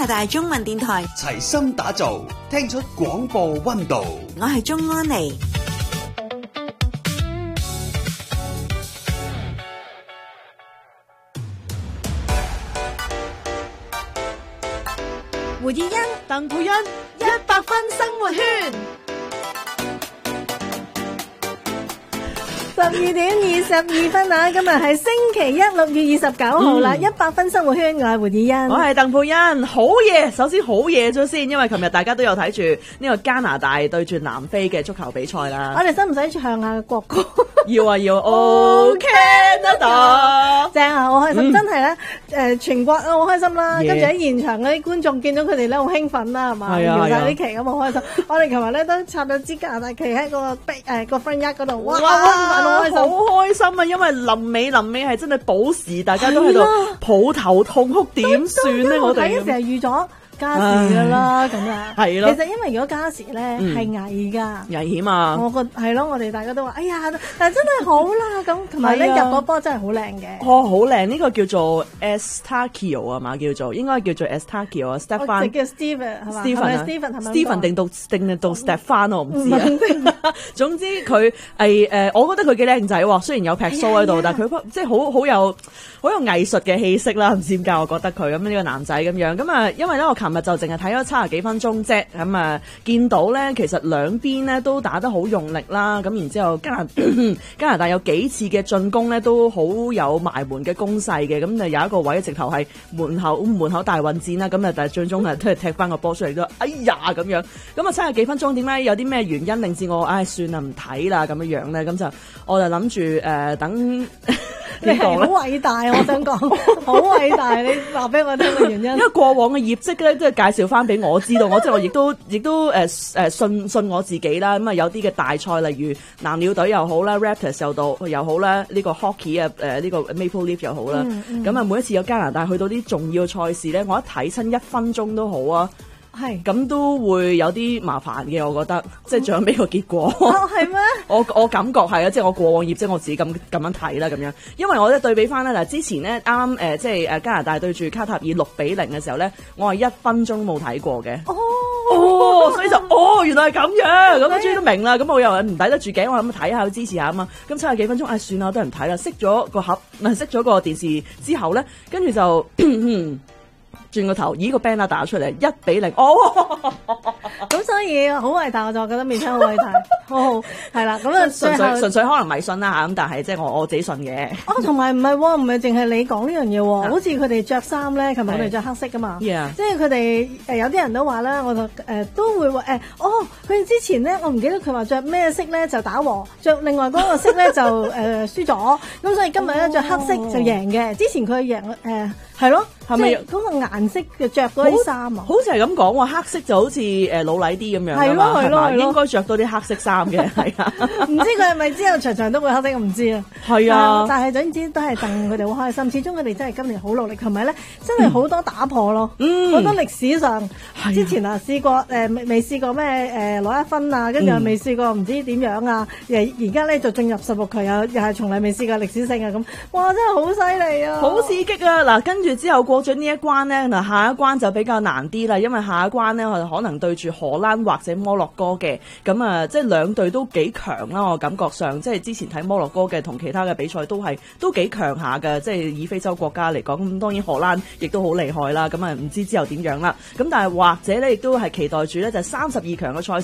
拿大中文電台， 齊心打造，聽出廣播溫度。 我係鍾安妮。 胡以欣、鄧佩欣，100分生活圈。12:22啊！今日係星期一，6月29號啦。100分生活圈，我係胡以欣， 我係鄧佩欣。好嘢，首先好嘢咗先，因為琴日大家都有睇住呢個加拿大對住南非嘅足球比賽啦。 我哋使唔使唱下國歌？ 要啊要，Oh Canada， 正啊！好開心，真係咧，全國都好開心啦。跟住喺現場嗰啲觀眾見到佢哋咧好興奮啦，係嘛？搖晒啲旗咁好開心。我哋琴日咧都插咗支加拿大旗喺個 front yard 嗰度，哇！好開心啊！因為臨尾係真係補時，大家都喺度抱頭痛哭，點算咧？我哋成日預咗加時噶啦，咁樣係咯。 其實因為如果加時咧係危噶， 危險啊！ 我覺係咯，我哋大家都話，哎呀，但係真係好啦，咁同埋咧入嗰波真係好靚嘅。 哦，好靚！呢個叫做 Estacio 啊嘛，叫做應該叫做 Estacio 啊 ，Stefan 叫 Steven 係嘛 ？Steven 係咪 Steven 定到 Stefan 我唔知啊。總之佢係我覺得佢幾靚仔喎。雖然有劈須喺度，但係佢即係好有藝術嘅氣息啦。唔知點解我覺得佢咁呢個男仔咁樣咁啊，因為咧我琴日就淨係睇咗70幾分鐘啫，咁啊見到咧其實兩邊咧都打得好用力啦，咁然之後加拿大有幾次嘅進攻咧都好有埋門嘅攻勢嘅，咁就有一個位直頭係門口大混戰啦，咁啊但係最終係都係踢翻個波出嚟都，哎呀咁樣，咁啊70幾分鐘點解有啲咩原因令至我算啦唔睇啦咁樣咧，咁就我就諗住等。 你係好偉大，我想講好偉大。你話俾我聽嘅原因， 因為過往嘅業績咧都係介紹翻俾我知道，我亦都信我自己啦。咁啊有啲嘅大賽，例如藍鳥隊又好啦 ，Raptors 又好啦，呢個 Hockey 啊呢個 Maple Leaf 又好啦。咁啊每一次有加拿大去到啲重要賽事咧，我一睇親1分鐘都好啊。係咁都會有啲麻煩嘅，我覺得即係最後尾個結果。 係咩？ 我感覺係啊，即係我過往業績我自己咁樣睇啦，咁樣。因為我咧對比翻咧嗱，之前咧啱即係加拿大對住卡塔爾6-0嘅時候咧，我係1分鐘都冇睇過嘅。所以就原來係咁樣，咁我終於都明啦。咁我又唔抵得住頸，我諗睇下支持下啊嘛。咁70幾分鐘，算啦，我都唔睇啦。熄咗個盒，熄咗個電視之後咧，跟住就轉個頭，個 banner 打出嚟1-0， 咁所以好偉大，我就覺得面相好偉大，好係啦。咁啊， 純粹可能迷信啦嚇，咁但係即係我自己信嘅。 同埋唔係淨係你講呢樣嘢喎，好似佢哋着衫咧，琴日佢哋着黑色噶嘛，即係佢哋有啲人都話咧，我就都會話佢哋之前咧，我唔記得佢話着咩色咧就打和，着另外嗰個色咧就輸咗，咁所以今日咧着黑色就贏嘅。之前佢贏係咯，係咪嗰個顏色嘅着嗰啲衫啊？ 好似係咁講喎，黑色就好似老禮啲咁樣㗎嘛，係嘛？應該着多啲黑色衫嘅，係啊。 唔知佢係咪之後場場都會黑色，我唔知啊。係啊，但係總之都係戥佢哋好開心。始終佢哋真係今年好努力，同埋咧真係好多打破咯。好多歷史上之前試過未試過咩攞1分啊，跟住又未試過唔知點樣啊。而家咧就進入16強，又係從來未試過歷史性啊咁。哇！真係好犀利啊， 好刺激啊！嗱，跟住之後過咗呢一關咧，嗱下一關就比較難啲啦，因為下一關咧我哋可能對住荷蘭或者摩洛哥嘅，咁啊即係兩隊都幾強啦。我感覺上即係之前睇摩洛哥嘅同其他嘅比賽都幾強下嘅，即係以非洲國家嚟講，咁當然荷蘭亦都好厲害啦。咁啊唔知之後點樣啦。咁但係或者咧亦都係期待住咧就32強嘅賽事。